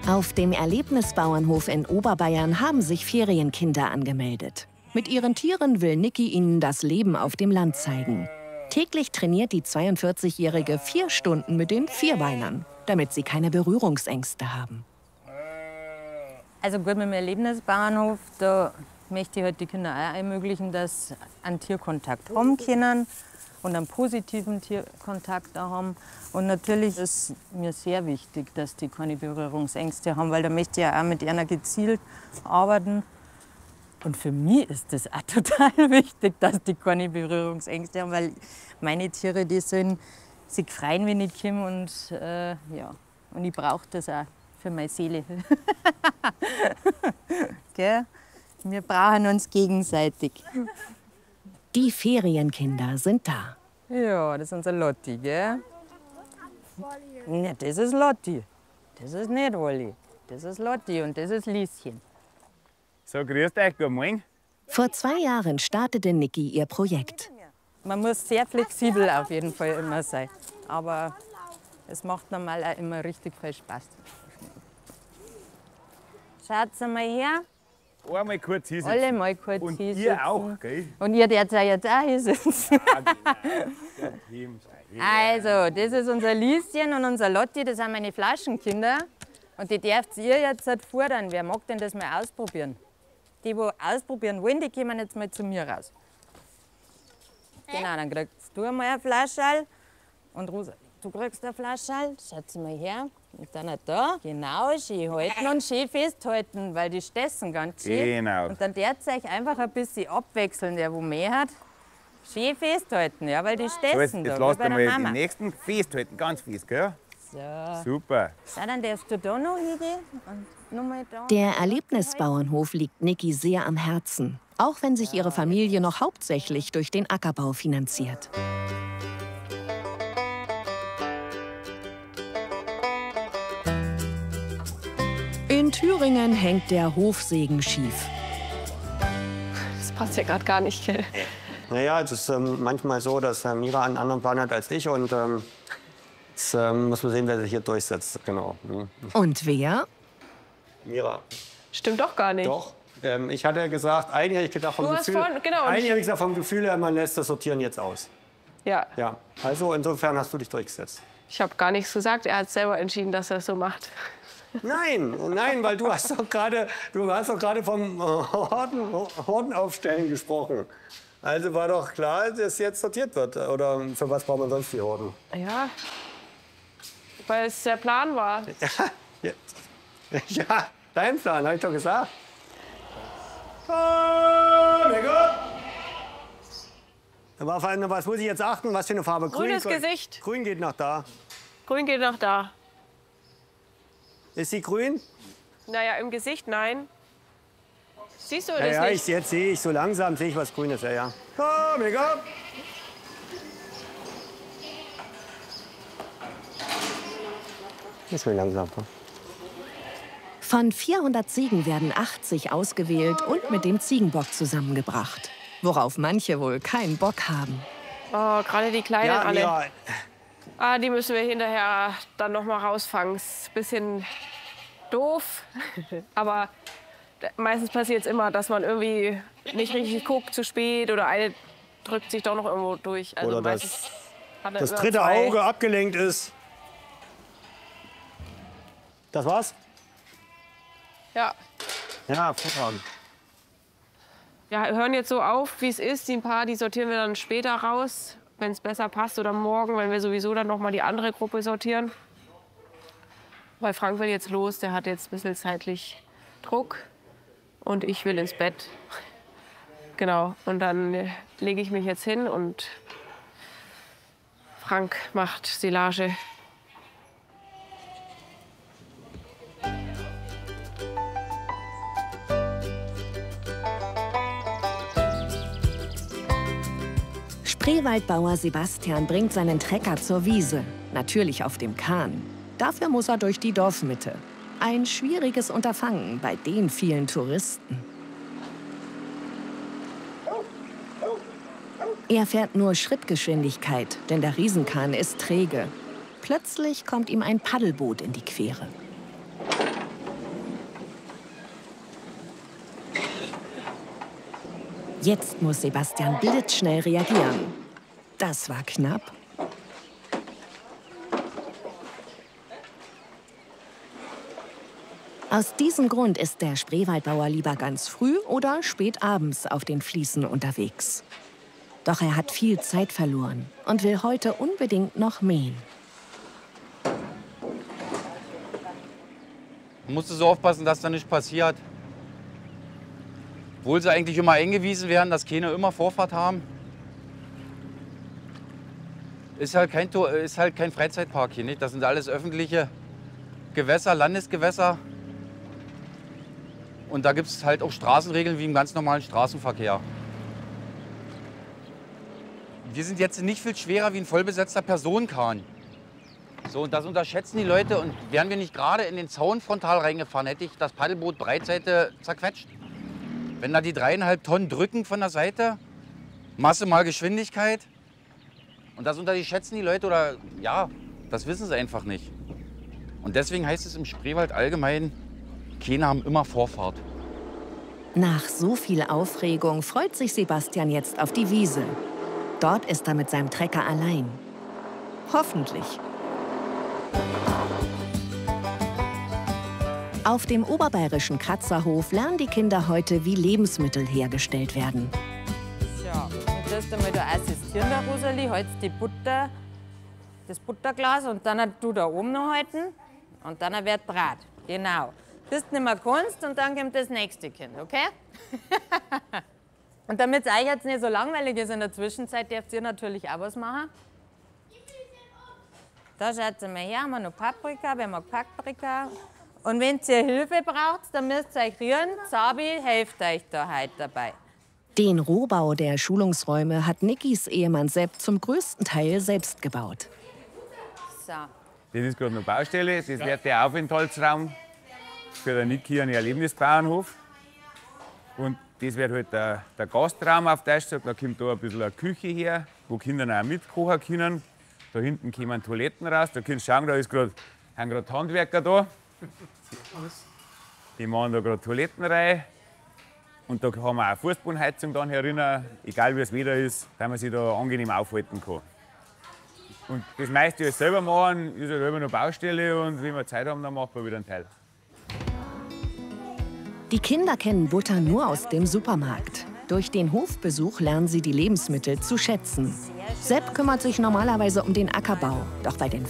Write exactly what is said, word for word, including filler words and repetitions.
Auf dem Erlebnisbauernhof in Oberbayern haben sich Ferienkinder angemeldet. Mit ihren Tieren will Niki ihnen das Leben auf dem Land zeigen. Täglich trainiert die zweiundvierzigjährige vier Stunden mit den Vierbeinern, damit sie keine Berührungsängste haben. Also gut, mit dem Erlebnisbauernhof, da möchte ich halt die Kinder auch ermöglichen, dass sie einen Tierkontakt haben können und einen positiven Tierkontakt auch haben. Und natürlich ist mir sehr wichtig, dass die keine Berührungsängste haben, weil da möchte ich ja auch mit einer gezielt arbeiten. Und für mich ist das auch total wichtig, dass die keine Berührungsängste haben, weil meine Tiere, die sollen sich freuen, wenn ich komme. Und, äh, ja. und ich brauche das auch für meine Seele. Gell? Wir brauchen uns gegenseitig. Die Ferienkinder sind da. Ja, das ist unser Lotti, gell? Ja, das ist Lotti. Das ist nicht Olli. Das ist Lotti und das ist Lieschen. So, grüßt euch, guten Morgen. Vor zwei Jahren startete Niki ihr Projekt. Man muss sehr flexibel auf jeden Fall immer sein. Aber es macht normal auch immer richtig viel Spaß. Schaut's mal her. Einmal kurz hinsitzen. Alle mal kurz Und hinsitzen. ihr auch, gell? Und ihr dürft ja jetzt auch hinsitzen. Ja, genau. Also, das ist unser Lieschen und unser Lotti, das sind meine Flaschenkinder. Und die dürft ihr jetzt halt fordern. Wer mag denn das mal ausprobieren? Die, die ausprobieren wollen, die kommen jetzt mal zu mir raus. Genau, dann kriegst du einmal eine Flascherl. Und Rosa, du kriegst eine Flascherl. Schaut mal her. Und dann halt da. Genau, schön halten und schön festhalten, weil die stessen ganz schön. Genau. Und dann dürft ihr euch einfach ein bisschen abwechseln, der wo mehr hat. Schön festhalten, ja, weil die stessen So, jetzt, da. jetzt wie lasst bei der einmal Mama. den nächsten festhalten, ganz fest, gell? So. Super. So, dann darfst du da noch hingehen und noch mal da. Der Erlebnisbauernhof liegt Niki sehr am Herzen, auch wenn sich ihre Familie noch hauptsächlich durch den Ackerbau finanziert. In Thüringen hängt der Hofsegen schief. Das passt ja gerade gar nicht, gell? Naja, es ist ähm, manchmal so, dass äh, Mira einen anderen Plan hat als ich. Und ähm, jetzt ähm, muss man sehen, wer sich hier durchsetzt. Genau. Mhm. Und wer? Mira. Stimmt doch gar nicht. Doch. Ähm, ich hatte gesagt, eigentlich habe ich gedacht vom Du hast Gefühl, vorhin- genau. eigentlich habe ich gesagt, vom Gefühl her, man lässt das Sortieren jetzt aus. Ja, Ja. Also insofern hast du dich durchgesetzt. ich habe gar nichts gesagt. Er hat selber entschieden, dass er es so macht. Nein, nein, weil du hast doch gerade, du hast doch gerade vom äh, Horden, Hordenaufstellen gesprochen. Also war doch klar, dass jetzt sortiert wird. Oder für was braucht man sonst die Horden? Ja, weil es der Plan war. Ja, ja, dein Plan, habe ich doch gesagt. Oh, mein Gott! Aber auf eine, was muss ich jetzt achten? Was für eine Farbe? Grünes Grün, Gesicht. Grün geht nach da. Grün geht nach da. Ist sie grün? Naja, im Gesicht nein. Siehst du das Ja, ja, nicht? ich, jetzt sehe ich so langsam sehe ich was Grünes. Ja, ja. Oh, mein Gott! Ist mir langsam. Von vierhundert Ziegen werden achtzig ausgewählt und mit dem Ziegenbock zusammengebracht. Worauf manche wohl keinen Bock haben. Oh, gerade die Kleinen Ja, alle. ja, Ah, die müssen wir hinterher dann noch mal rausfangen. Ist ein bisschen doof, aber meistens passiert es immer, dass man irgendwie nicht richtig guckt, zu spät oder eine drückt sich doch noch irgendwo durch. Also Oder das- meistens hat er das immer dritte zwei. Auge abgelenkt ist. Das war's? Ja. Ja, hervorragend. Wir hören jetzt so auf, wie es ist. Die ein paar, die sortieren wir dann später raus, wenn es besser passt oder morgen, wenn wir sowieso dann noch mal die andere Gruppe sortieren. Weil Frank will jetzt los, der hat jetzt ein bisschen zeitlich Druck und ich will ins Bett. Genau, und dann äh, lege ich mich jetzt hin und Frank macht Silage. Spreewaldbauer Sebastian bringt seinen Trecker zur Wiese, natürlich auf dem Kahn. Dafür muss er durch die Dorfmitte. Ein schwieriges Unterfangen bei den vielen Touristen. Er fährt nur Schrittgeschwindigkeit, denn der Riesenkahn ist träge. Plötzlich kommt ihm ein Paddelboot in die Quere. Jetzt muss Sebastian blitzschnell reagieren. Das war knapp. Aus diesem Grund ist der Spreewaldbauer lieber ganz früh oder spät abends auf den Fliesen unterwegs. Doch er hat viel Zeit verloren und will heute unbedingt noch mähen. Man musste so aufpassen, dass da nichts passiert. Obwohl sie eigentlich immer eingewiesen werden, dass keine immer Vorfahrt haben. Ist halt kein, ist halt kein Freizeitpark hier, nicht? Das sind alles öffentliche Gewässer, Landesgewässer. Und da gibt es halt auch Straßenregeln wie im ganz normalen Straßenverkehr. Wir sind jetzt nicht viel schwerer wie ein vollbesetzter Personenkahn. So, und das unterschätzen die Leute. Und wären wir nicht gerade in den Zaun frontal reingefahren, hätte ich das Paddelboot Breitseite zerquetscht. Wenn da die dreieinhalb Tonnen drücken von der Seite, Masse mal Geschwindigkeit. Und das unterschätzen die Leute oder ja, das wissen sie einfach nicht. Und deswegen heißt es im Spreewald allgemein, keine haben immer Vorfahrt. Nach so viel Aufregung freut sich Sebastian jetzt auf die Wiese. Dort ist er mit seinem Trecker allein. Hoffentlich. Auf dem oberbayerischen Kratzerhof lernen die Kinder heute, wie Lebensmittel hergestellt werden. Ja, und das einmal da assistieren, der Rosalie, hältst die Butter, das Butterglas und dann du da oben noch halten und dann wird Brat. Genau. Bis du nicht mehr kannst und dann kommt das nächste Kind, okay? Und damit es euch jetzt nicht so langweilig ist in der Zwischenzeit, dürft ihr natürlich auch was machen. Da schaut mal her, haben wir noch Paprika, wer mag Paprika. Und wenn ihr Hilfe braucht, dann müsst ihr euch rühren. Sabi hilft euch da heute dabei. Den Rohbau der Schulungsräume hat Nickys Ehemann Sepp zum größten Teil selbst gebaut. So. Das ist gerade noch Baustelle. Das wird der Aufenthaltsraum für den Niki einen Erlebnisbauernhof. Und das wird halt der, der Gastraum auf Deutsch gesagt. Da kommt da ein bisschen eine Küche her, wo Kinder auch mitkochen können. Da hinten kommen Toiletten raus. Da kannst du schauen, da ist grad, sind gerade Handwerker da. Die machen da gerade Toiletten rein. Und da haben wir auch Fußbodenheizung dann herinnen. Egal wie das Wetter ist, dass man sich da angenehm aufhalten kann. Und das meiste alles selber machen, ist halt immer noch Baustelle. Und wenn wir Zeit haben, dann machen wir wieder einen Teil. Die Kinder kennen Butter nur aus dem Supermarkt. Durch den Hofbesuch lernen sie die Lebensmittel zu schätzen. Sepp kümmert sich normalerweise um den Ackerbau. Doch bei den